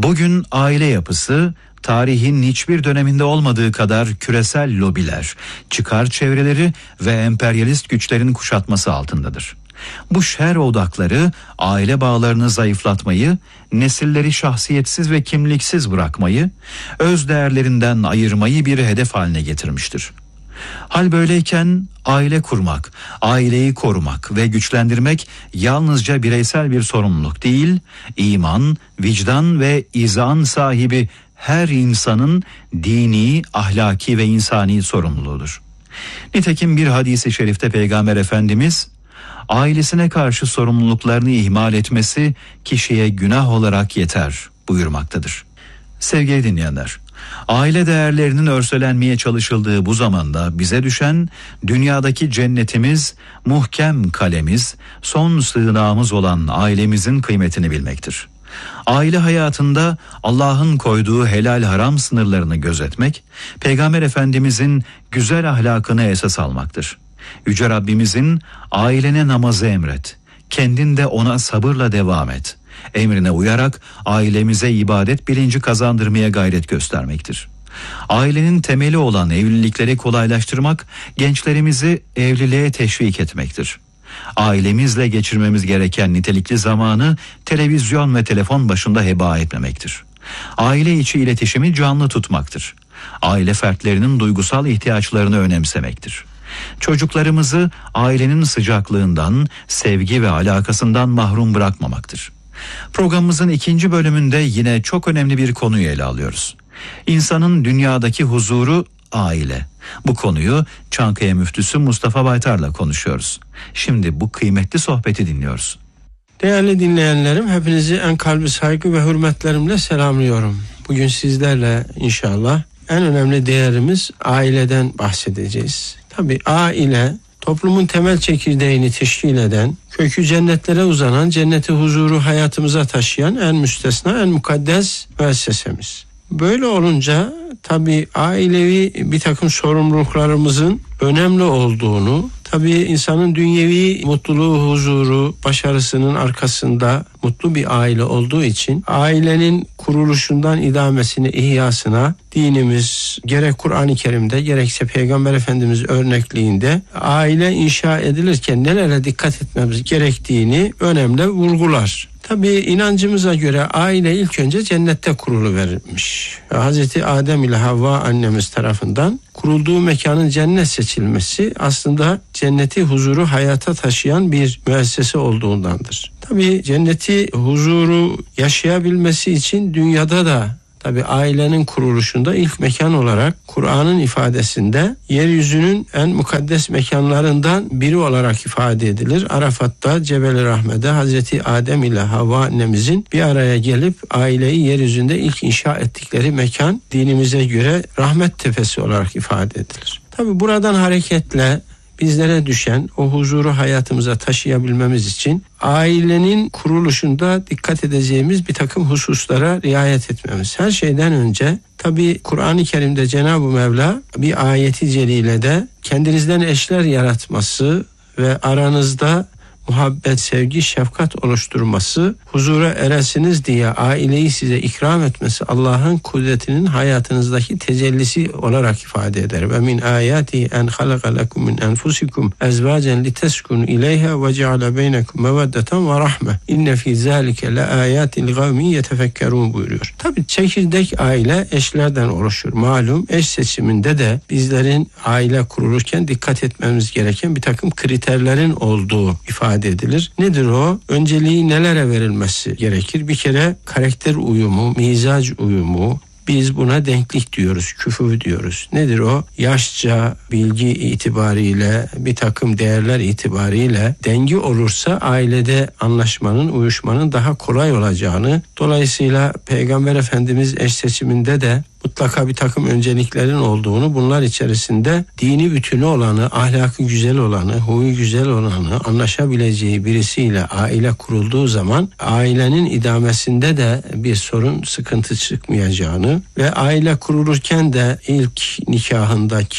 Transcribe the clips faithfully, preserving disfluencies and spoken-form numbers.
Bugün aile yapısı tarihin hiçbir döneminde olmadığı kadar küresel lobiler, çıkar çevreleri ve emperyalist güçlerin kuşatması altındadır. Bu şer odakları aile bağlarını zayıflatmayı, nesilleri şahsiyetsiz ve kimliksiz bırakmayı, öz değerlerinden ayırmayı bir hedef haline getirmiştir. Hal böyleyken aile kurmak, aileyi korumak ve güçlendirmek yalnızca bireysel bir sorumluluk değil, iman, vicdan ve izan sahibi her insanın dini, ahlaki ve insani sorumluluğudur. Nitekim bir hadis-i şerifte Peygamber Efendimiz, ailesine karşı sorumluluklarını ihmal etmesi kişiye günah olarak yeter buyurmaktadır. Sevgili dinleyenler, aile değerlerinin örselenmeye çalışıldığı bu zamanda bize düşen dünyadaki cennetimiz, muhkem kalemiz, son sığınağımız olan ailemizin kıymetini bilmektir. Aile hayatında Allah'ın koyduğu helal haram sınırlarını gözetmek, Peygamber Efendimizin güzel ahlakını esas almaktır. Yüce Rabbimizin ailene namazı emret, kendin de ona sabırla devam et emrine uyarak ailemize ibadet bilinci kazandırmaya gayret göstermektir. Ailenin temeli olan evlilikleri kolaylaştırmak, gençlerimizi evliliğe teşvik etmektir. Ailemizle geçirmemiz gereken nitelikli zamanı televizyon ve telefon başında heba etmemektir. Aile içi iletişimi canlı tutmaktır. Aile fertlerinin duygusal ihtiyaçlarını önemsemektir. Çocuklarımızı ailenin sıcaklığından, sevgi ve alakasından mahrum bırakmamaktır. Programımızın ikinci bölümünde yine çok önemli bir konuyu ele alıyoruz. İnsanın dünyadaki huzuru aile. Bu konuyu Çankaya Müftüsü Mustafa Baytar'la konuşuyoruz. Şimdi bu kıymetli sohbeti dinliyoruz. Değerli dinleyenlerim, hepinizi en kalbi saygı ve hürmetlerimle selamlıyorum. Bugün sizlerle inşallah en önemli değerimiz aileden bahsedeceğiz. Tabii aile toplumun temel çekirdeğini teşkil eden, kökü cennetlere uzanan, cenneti huzuru hayatımıza taşıyan en müstesna, en mukaddes müessesemiz. Böyle olunca tabii ailevi bir takım sorumluluklarımızın önemli olduğunu, tabii insanın dünyevi mutluluğu, huzuru, başarısının arkasında mutlu bir aile olduğu için ailenin kuruluşundan idamesine, ihyasına dinimiz gerek Kur'an-ı Kerim'de gerekse Peygamber Efendimiz örnekliğinde aile inşa edilirken nelere dikkat etmemiz gerektiğini önemli vurgular. Tabii inancımıza göre aile ilk önce cennette kuruluverilmiş. Hazreti Adem ile Havva annemiz tarafından kurulduğu mekanın cennet seçilmesi aslında cenneti huzuru hayata taşıyan bir müessese olduğundandır. Tabii cenneti huzuru yaşayabilmesi için dünyada da tabii ailenin kuruluşunda ilk mekan olarak Kur'an'ın ifadesinde yeryüzünün en mukaddes mekanlarından biri olarak ifade edilir. Arafat'ta Cebel-i Rahme'de Hazreti Adem ile Havva annemizin bir araya gelip aileyi yeryüzünde ilk inşa ettikleri mekan dinimize göre Rahmet Tepesi olarak ifade edilir. Tabii buradan hareketle bizlere düşen o huzuru hayatımıza taşıyabilmemiz için ailenin kuruluşunda dikkat edeceğimiz bir takım hususlara riayet etmemiz. Her şeyden önce tabii Kur'an-ı Kerim'de Cenab-ı Mevla bir ayeti celilede kendinizden eşler yaratması ve aranızda muhabbet, sevgi, şefkat oluşturması, huzura eresiniz diye aileyi size ikram etmesi Allah'ın kudretinin hayatınızdaki tecellisi olarak ifade eder. Ve min ayati en halaka lekum min enfusikum ezvacen liteskunu ileyha ve ceale beynekum meveddeten ve rahme. İnne fi zalike le ayatin gavmin yetefekkerun buyuruyor. Tabii çekirdek aile eşlerden oluşur. Malum eş seçiminde de bizlerin aile kurulurken dikkat etmemiz gereken bir takım kriterlerin olduğu ifade edilir. Nedir o? Önceliği nelere verilmesi gerekir? Bir kere karakter uyumu, mizac uyumu, biz buna denklik diyoruz, küfü diyoruz. Nedir o? Yaşça, bilgi itibariyle, bir takım değerler itibariyle dengi olursa ailede anlaşmanın, uyuşmanın daha kolay olacağını, dolayısıyla Peygamber Efendimiz eş seçiminde de mutlaka bir takım önceliklerin olduğunu, bunlar içerisinde dini bütünü olanı, ahlakı güzel olanı, huyu güzel olanı, anlaşabileceği birisiyle aile kurulduğu zaman ailenin idamesinde de bir sorun, sıkıntı çıkmayacağını ve aile kurulurken de ilk nikahındaki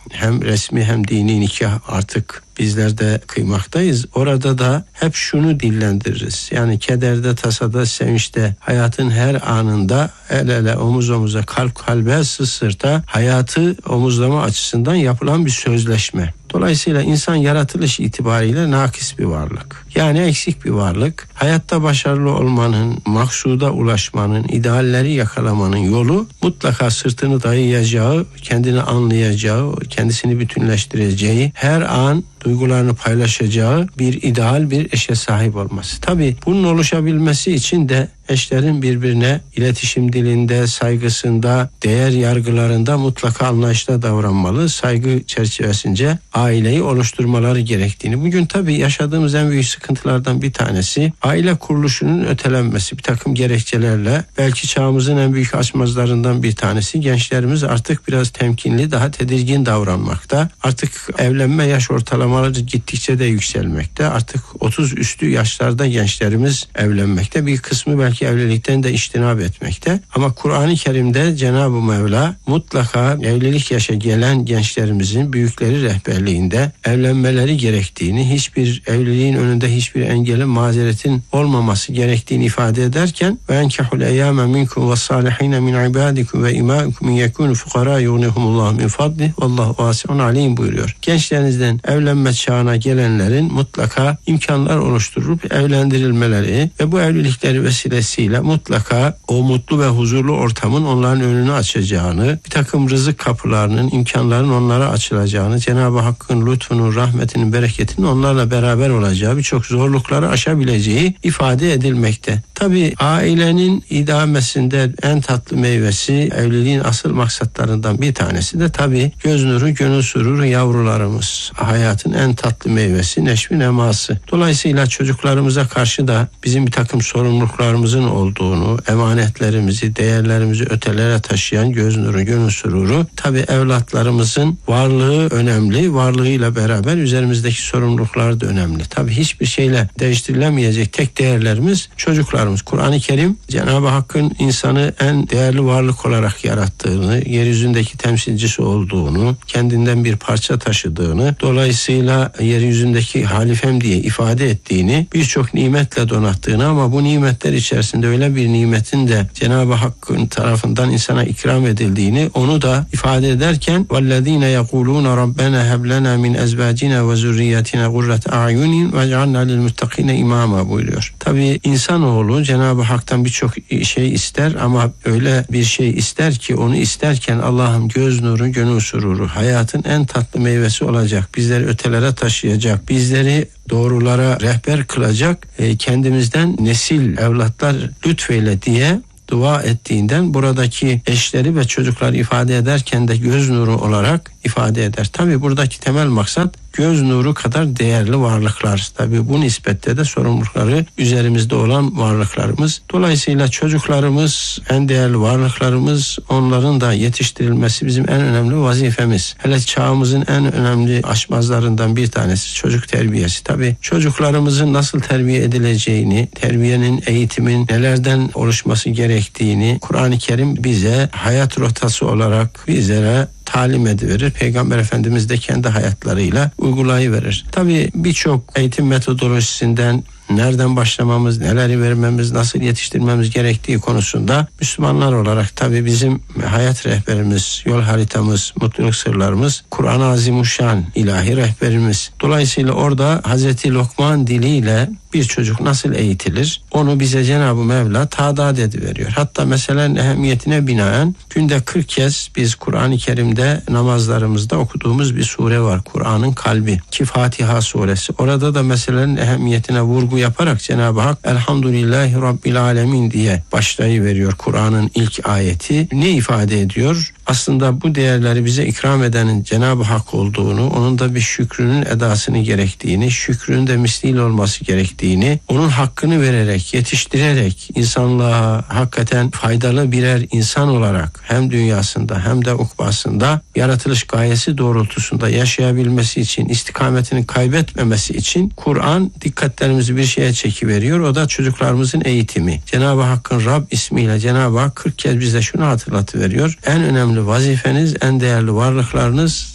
hem resmi hem dini nikah artık bizler de kıymaktayız. Orada da hep şunu dillendiririz. Yani kederde, tasada, sevinçte, hayatın her anında el ele, omuz omuza, kalp kalbe, sırt sırta hayatı omuzlama açısından yapılan bir sözleşme. Dolayısıyla insan yaratılış itibariyle nakis bir varlık. Yani eksik bir varlık. Hayatta başarılı olmanın, maksuda ulaşmanın, idealleri yakalamanın yolu mutlaka sırtını dayayacağı, kendini anlayacağı, kendisini bütünleştireceği, her an duygularını paylaşacağı bir ideal bir eşe sahip olması. Tabii bunun oluşabilmesi için de eşlerin birbirine iletişim dilinde, saygısında, değer yargılarında mutlaka anlayışla davranmalı. Saygı çerçevesince aileyi oluşturmaları gerektiğini. Bugün tabii yaşadığımız en büyük sıkıntılardan bir tanesi aile kuruluşunun ötelenmesi. Bir takım gerekçelerle belki çağımızın en büyük açmazlarından bir tanesi. Gençlerimiz artık biraz temkinli, daha tedirgin davranmakta. Artık evlenme yaş ortalamaları gittikçe de yükselmekte. Artık otuz üstü yaşlarda gençlerimiz evlenmekte. Bir kısmı belki evlilikten de iştinab etmekte. Ama Kur'an-ı Kerim'de Cenab-ı Mevla mutlaka evlilik yaşa gelen gençlerimizin büyükleri rehberliğinde evlenmeleri gerektiğini, hiçbir evliliğin önünde hiçbir engelin, mazeretin olmaması gerektiğini ifade ederken ve enkehul eyyame minkum ve salihine min ibadikum ve imaikum yekunu fukara yughnihumullahu min fadli vallahu vasiun alim buyuruyor. Gençlerinizden evlenme çağına gelenlerin mutlaka imkanlar oluşturup evlendirilmeleri ve bu evlilikleri vesilesiyle mutlaka o mutlu ve huzurlu ortamın onların önünü açacağını, bir takım rızık kapılarının, imkanların onlara açılacağını, Cenab-ı Hakk'ın lütfunun, rahmetinin, bereketinin onlarla beraber olacağı, birçok zorlukları aşabileceği ifade edilmekte. Tabii ailenin idamesinde en tatlı meyvesi, evliliğin asıl maksatlarından bir tanesi de tabii göz nuru, gönül sururu yavrularımız. Hayatın en tatlı meyvesi, neşvi neması. Dolayısıyla çocuklarımıza karşı da bizim bir takım sorumluluklarımızın olduğunu, emanetlerimizi, değerlerimizi ötelere taşıyan göz nuru, gönül sururu. Tabii evlatlarımızın varlığı önemli. Varlığıyla beraber üzerimizdeki sorumluluklar da önemli. Tabii hiçbir şeyle değiştirilemeyecek tek değerlerimiz çocuklarımız. Kur'an-ı Kerim Cenab-ı Hakk'ın insanı en değerli varlık olarak yarattığını, yeryüzündeki temsilcisi olduğunu, kendinden bir parça taşıdığını, dolayısıyla yeryüzündeki halifem diye ifade ettiğini, birçok nimetle donattığını ama bu nimetler içerisinde öyle bir nimetin de Cenab-ı Hakk'ın tarafından insana ikram edildiğini, onu da ifade ederken وَالَّذ۪ينَ يَقُولُونَ رَبَّنَا هَبْ لَنَا مِنْ اَزْبَاجِنَا وَزُرِّيَّتِنَا قُرَّةَ اَعْيُنٍ وَاجْعَلْنَا لِلْمُتَّقِينَ imama buyuruyor. Tabii insanoğlu Cenab-ı Hak'tan birçok şey ister ama öyle bir şey ister ki onu isterken Allah'ım göz nuru, gönül sururu, hayatın en tatlı meyvesi olacak, bizleri ötelere taşıyacak, bizleri doğrulara rehber kılacak, kendimizden nesil, evlatlar lütfeyle diye dua ettiğinden buradaki eşleri ve çocukları ifade ederken de göz nuru olarak ifade eder. Tabii buradaki temel maksat göz nuru kadar değerli varlıklar. Tabii bu nispette de sorumlulukları üzerimizde olan varlıklarımız. Dolayısıyla çocuklarımız en değerli varlıklarımız, onların da yetiştirilmesi bizim en önemli vazifemiz. Hele çağımızın en önemli aşmazlarından bir tanesi çocuk terbiyesi. Tabii çocuklarımızın nasıl terbiye edileceğini, terbiyenin, eğitimin nelerden oluşması gerektiğini Kur'an-ı Kerim bize hayat rotası olarak bizlere talim ediverir. Peygamber Efendimiz de kendi hayatlarıyla uygulayıverir. Tabii birçok eğitim metodolojisinden nereden başlamamız, neleri vermemiz, nasıl yetiştirmemiz gerektiği konusunda Müslümanlar olarak tabii bizim hayat rehberimiz, yol haritamız, mutluluk sırlarımız Kur'an-ı Azimuşşan, ilahi rehberimiz. Dolayısıyla orada Hazreti Lokman diliyle bir çocuk nasıl eğitilir? Onu bize Cenab-ı Mevla tadat ediveriyor. Hatta meselenin ehemmiyetine binaen günde kırk kez biz Kur'an-ı Kerim'de namazlarımızda okuduğumuz bir sure var. Kur'an'ın kalbi ki Fatiha suresi. Orada da meselenin ehemmiyetine vurgu yaparak Cenab-ı Hak Elhamdülillahi Rabbil Alemin diye başlayıveriyor Kur'an'ın ilk ayeti. Ne ifade ediyor? Aslında bu değerleri bize ikram edenin Cenab-ı Hak olduğunu, onun da bir şükrünün edasını gerektiğini, şükrün de misliyle olması gerektiğini, onun hakkını vererek, yetiştirerek insanlığa hakikaten faydalı birer insan olarak hem dünyasında hem de ukbasında yaratılış gayesi doğrultusunda yaşayabilmesi için, istikametini kaybetmemesi için Kur'an dikkatlerimizi bir şeye çekiveriyor. O da çocuklarımızın eğitimi. Cenab-ı Hakk'ın Rab ismiyle Cenab-ı Hak kırk kez bize şunu hatırlatıveriyor. En önemli vazifeniz, en değerli varlıklarınız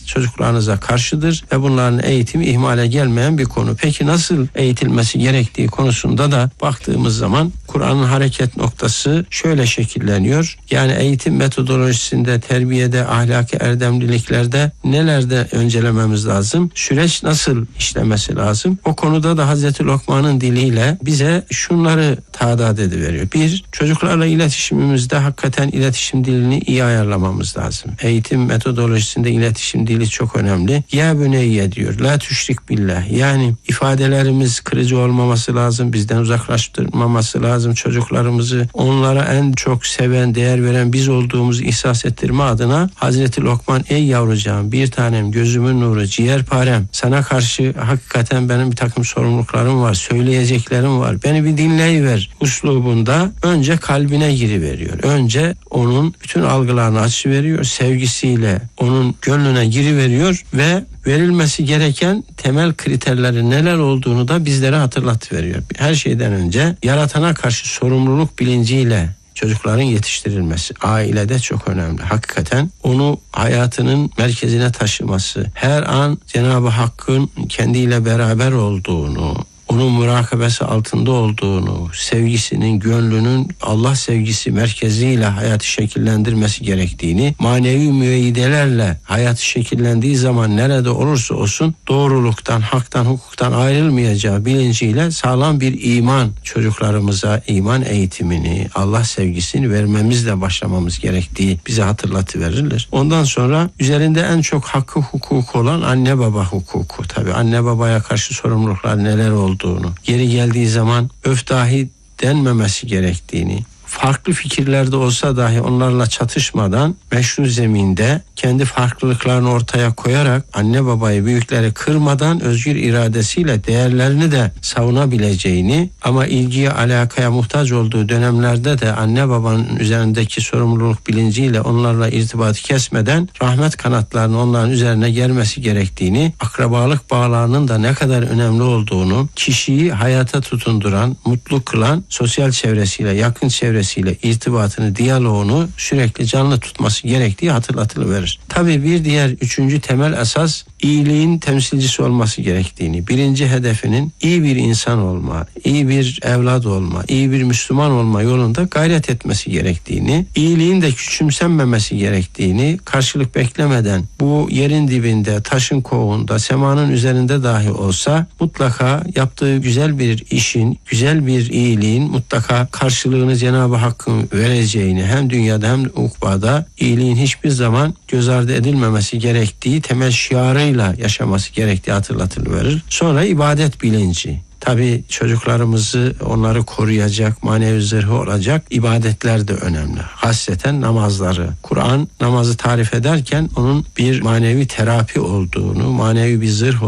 çocuklarınıza karşıdır ve bunların eğitimi ihmale gelmeyen bir konu. Peki nasıl eğitilmesi gerektiği konusunda da baktığımız zaman Kur'an'ın hareket noktası şöyle şekilleniyor. Yani eğitim metodolojisinde, terbiyede, ahlaki erdemliliklerde nelerde öncelememiz lazım? Süreç nasıl işlemesi lazım? O konuda da Hazreti Lokman'ın diliyle bize şunları tadat ediveriyor. Bir, çocuklarla iletişimimizde hakikaten iletişim dilini iyi ayarlamamız lazım. Eğitim metodolojisinde iletişim dili çok önemli. Ya büneyye diyor, la tüşrik billah. Yani ifadelerimiz kırıcı olmaması lazım, bizden uzaklaştırmaması lazım çocuklarımızı. Onlara en çok seven, değer veren biz olduğumuzu ihsas ettirme adına Hazreti Lokman, ey yavrucağım, bir tanem, gözümün nuru, ciğerparem, sana karşı hakikaten benim bir takım sorumluluklarım var, söyleyeceklerim var, beni bir dinleyiver uslubunda önce kalbine giriveriyor. Önce onun bütün algılarını açıveriyor, sevgisiyle onun gönlüne giriveriyor ve verilmesi gereken temel kriterleri neler olduğunu da bizlere hatırlatıveriyor. Her şeyden önce yaratana karşı sorumluluk bilinciyle çocukların yetiştirilmesi ailede çok önemli. Hakikaten onu hayatının merkezine taşıması, her an Cenab-ı Hakk'ın kendiyle beraber olduğunu, onun murakabesi altında olduğunu, sevgisinin, gönlünün Allah sevgisi merkeziyle hayatı şekillendirmesi gerektiğini, manevi müeyyidelerle hayatı şekillendiği zaman nerede olursa olsun doğruluktan, haktan, hukuktan ayrılmayacağı bilinciyle sağlam bir iman, çocuklarımıza iman eğitimini, Allah sevgisini vermemizle başlamamız gerektiği bize hatırlatıverilir. Ondan sonra üzerinde en çok hakkı, hukuku olan anne baba hukuku. Tabii anne babaya karşı sorumluluklar neler oldu, yeri geldiği zaman öf dahi denmemesi gerektiğini, farklı fikirlerde olsa dahi onlarla çatışmadan meşru zeminde kendi farklılıklarını ortaya koyarak anne babayı, büyükleri kırmadan özgür iradesiyle değerlerini de savunabileceğini, ama ilgiye, alakaya muhtaç olduğu dönemlerde de anne babanın üzerindeki sorumluluk bilinciyle onlarla irtibatı kesmeden rahmet kanatlarını onların üzerine germesi gerektiğini, akrabalık bağlarının da ne kadar önemli olduğunu, kişiyi hayata tutunduran, mutlu kılan sosyal çevresiyle, yakın çevresiyle irtibatını, diyaloğunu sürekli canlı tutması gerektiği hatırlatılıverir. Tabii bir diğer üçüncü temel esas iyiliğin temsilcisi olması gerektiğini, birinci hedefinin iyi bir insan olma, iyi bir evlat olma, iyi bir Müslüman olma yolunda gayret etmesi gerektiğini, iyiliğin de küçümsenmemesi gerektiğini, karşılık beklemeden bu yerin dibinde, taşın kovuğunda, semanın üzerinde dahi olsa mutlaka yaptığı güzel bir işin, güzel bir iyiliğin mutlaka karşılığını Cenab-ı Hakk'ın vereceğini, hem dünyada hem ukbada iyiliğin hiçbir zaman göz ardı edilmemesi gerektiği temel şiarıyla yaşaması gerektiği hatırlatılır. Sonra ibadet bilinci. Tabii çocuklarımızı, onları koruyacak, manevi zırhı olacak ibadetler de önemli. Hasreten namazları. Kur'an namazı tarif ederken onun bir manevi terapi olduğunu, manevi bir zırh